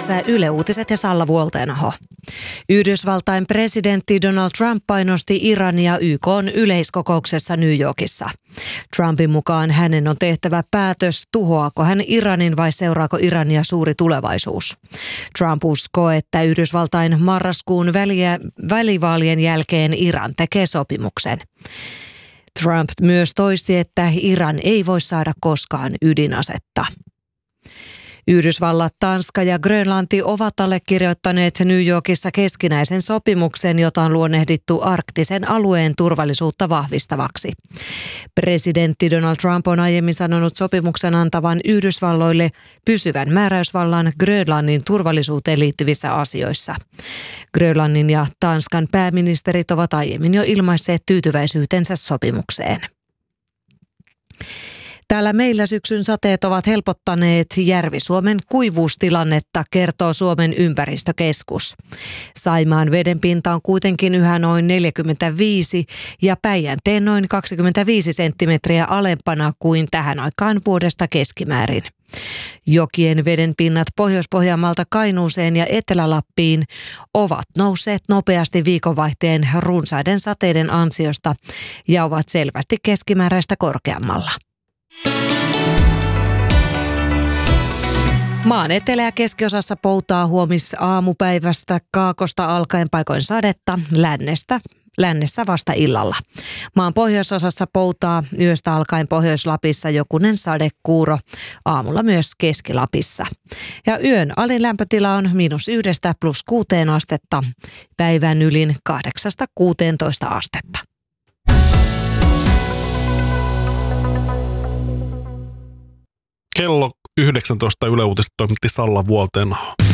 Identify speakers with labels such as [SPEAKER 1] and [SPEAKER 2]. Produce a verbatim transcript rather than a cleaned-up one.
[SPEAKER 1] Tässä Yle Uutiset ja Salla Vuolteenaho. Yhdysvaltain presidentti Donald Trump painosti Irania Y K:n yleiskokouksessa New Yorkissa. Trumpin mukaan hänen on tehtävä päätös, tuhoaako hän Iranin vai seuraako Irania suuri tulevaisuus. Trump uskoo, että Yhdysvaltain marraskuun väliä, välivaalien jälkeen Iran tekee sopimuksen. Trump myös toisti, että Iran ei voi saada koskaan ydinasetta. Yhdysvallat, Tanska ja Grönlanti ovat allekirjoittaneet New Yorkissa keskinäisen sopimuksen, jota on luonnehdittu arktisen alueen turvallisuutta vahvistavaksi. Presidentti Donald Trump on aiemmin sanonut sopimuksen antavan Yhdysvalloille pysyvän määräysvallan Grönlannin turvallisuuteen liittyvissä asioissa. Grönlannin ja Tanskan pääministerit ovat aiemmin jo ilmaisseet tyytyväisyytensä sopimukseen. Täällä meillä syksyn sateet ovat helpottaneet Järvi-Suomen kuivuustilannetta, kertoo Suomen ympäristökeskus. Saimaan vedenpinta on kuitenkin yhä noin neljäkymmentäviisi ja Päijänteen noin kaksikymmentäviisi senttimetriä alempana kuin tähän aikaan vuodesta keskimäärin. Jokien vedenpinnat Pohjois-Pohjanmaalta Kainuuseen ja Etelä-Lappiin ovat nousseet nopeasti viikonvaihteen runsaiden sateiden ansiosta ja ovat selvästi keskimääräistä korkeammalla. Maan etelä- ja keskiosassa poutaa huomis aamupäivästä kaakosta alkaen paikoin sadetta, lännestä, lännessä vasta illalla. Maan pohjoisosassa poutaa yöstä alkaen Pohjois-Lapissa jokunen sadekuuro, aamulla myös Keski-Lapissa. Ja yön alin lämpötila on miinus yhdestä plus kuuteen astetta, päivän ylin kahdeksasta kuuteentoista astetta.
[SPEAKER 2] Kello yhdeksäntoista Yle Uutiset toimitti Salla Vuolteenaho.